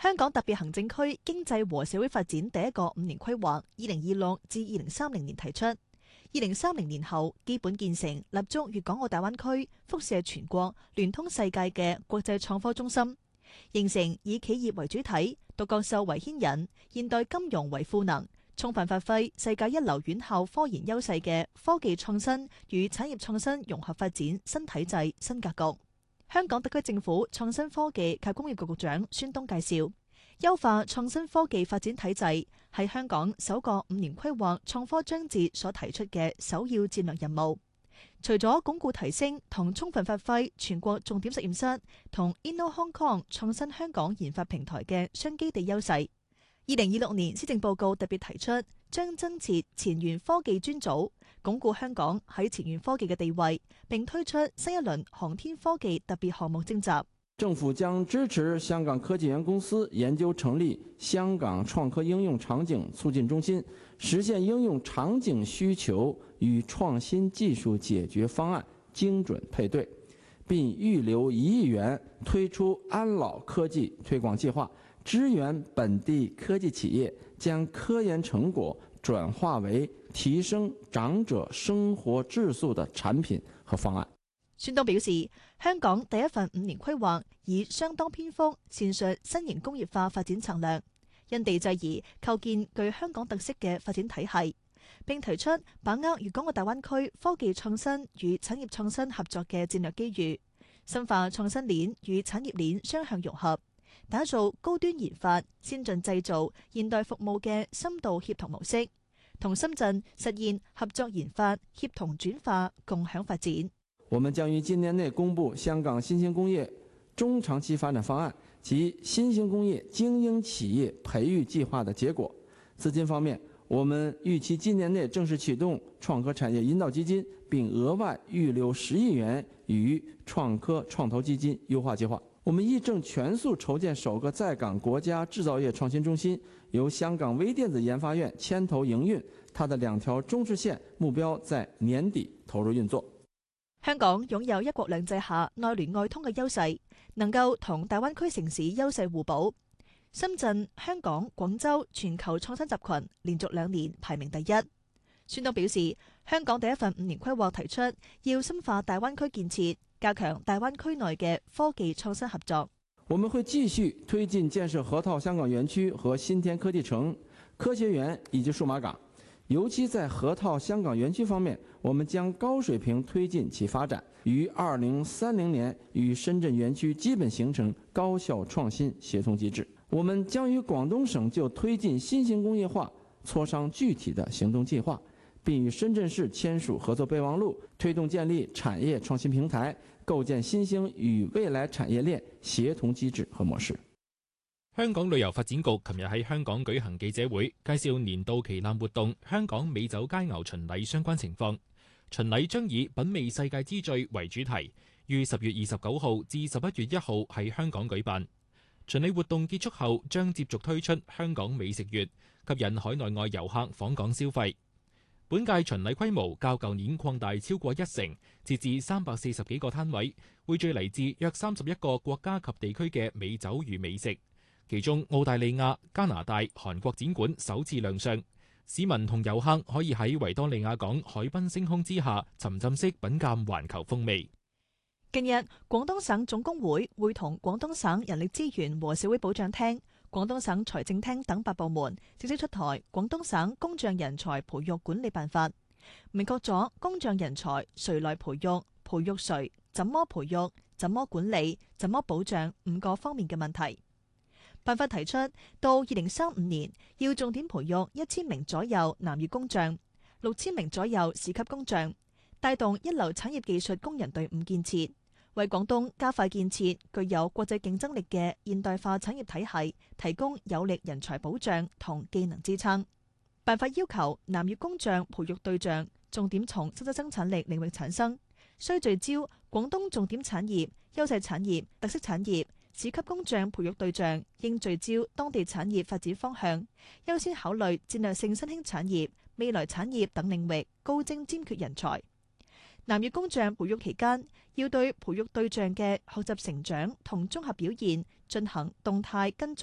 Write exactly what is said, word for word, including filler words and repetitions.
香港特別行政區經濟和社會發展第一個五年規劃，二零二六至二零三零年提出，二零三零年後基本建成立足粵港澳大灣區，輻射全國、聯通世界嘅國際創科中心，形成以企業為主體、獨角獸為牽引、現代金融為賦能，充分發揮世界一流院校科研優勢嘅科技創新與產業創新融合發展新體制新格局。香港特區政府創新科技及工業局局長孫東介紹，優化創新科技發展體制係香港首個五年規劃創科章節所提出嘅首要戰略任務。除咗鞏固提升同充分發揮全國重點實驗室同 Inno Hong Kong 創新香港研發平台嘅雙基地優勢，二零二六年施政報告特別提出，將增設前沿科技專組，鞏固香港喺前沿科技嘅地位，並推出新一輪航天科技特別項目徵集。 政府將支持香港科技園公司研究成立香港創科應用場景促進中心，實現應用場景需求與創新技術解決方案精準配對，並預留一億元推出安老科技推廣計劃，支援本地科技企業將科研成果轉化為提升長者生活質素的產品和方案。 孫東表示，香港第一份五年規劃以相當篇幅闡述新型工業化發展策略，因地制宜構建具香港特色嘅發展體系，並提出把握粵港澳大灣區科技創新與產業創新合作嘅戰略機遇，深化創新鏈與產業鏈雙向融合，打造高端研發、先進製造、現代服務嘅深度協同模式，同深圳實現合作研發、協同轉化、共享發展。 我們將於今年內公布香港新興工業中長期發展方案及新興工業精英企業培育計劃的結果。資金方面，我們預期今年內正式啟動創科產業引導基金，並額外預留十億元於創科創投基金優化計劃。我們亦正全速籌建首個在港國家製造業創新中心，由香港微電子研發院牽頭營運，它的兩條中支線目標在年底投入運作。 香港擁有一國兩制下內聯外通嘅優勢，能夠同大灣區城市優勢互補。深圳、香港、廣州全球創新集群連續兩年排名第一。孫東表示，香港第一份五年規劃提出要深化大灣區建設，加強大灣區內嘅科技創新合作。 我們會繼續推進建設河套香港園區和新田科技城、科學園以及數碼港。尤其在河套香港園區方面，我們將高水平推進其發展，於二零三零年與深圳園區基本形成高效創新協同機制。我們將與廣東省就推進新型工業化磋商具體的行動計劃，並與深圳市簽署合作備忘錄，推動建立產業創新平台，構建新興與未來產業鏈協同機制和模式。 香港旅遊發展局琴日喺香港舉行記者會，介紹年度旗艦活動香港美酒佳餚巡禮相關情況。巡禮將以品味世界之最為主題，於十月二十九號至十一月一號喺香港舉辦。巡禮活動結束後，將接續推出香港美食月，吸引海內外遊客訪港消費。本屆巡禮規模較舊年擴大超過一成，設置三百四十幾個攤位，匯聚嚟自約三十一個國家及地區嘅美酒與美食。其中澳大利亞、加拿大、韓國展館首次亮相，市民同遊客可以喺維多利亞港海濱星空之下沉浸式品鑑環球風味。 近日，廣東省總工會會同廣東省人力資源和社會保障廳、廣東省財政廳等八部門正式出台《廣東省工匠人才培育管理辦法》，明確咗工匠人才誰來培育、培育誰、怎麼培育、怎麼管理、怎麼保障五個方面嘅問題。辦法提出，到二零三五年要重點培育一千名左右南粵工匠，六千名左右市級工匠，帶動一流產業技術工人隊伍建設，為廣東加快建設具有國際競爭力嘅現代化產業體系提供有力人才保障同技能支撐。辦法要求南粵工匠培育對象重點從實質生產力領域產生，需聚焦廣東重點產業、優勢產業、特色產業。市級工匠培育對象應聚焦當地產業發展方向，優先考慮戰略性新興產業、未來產業等領域高精尖缺人才。南粵工匠培育期間，要對培育對象嘅學習成長同綜合表現進行動態跟蹤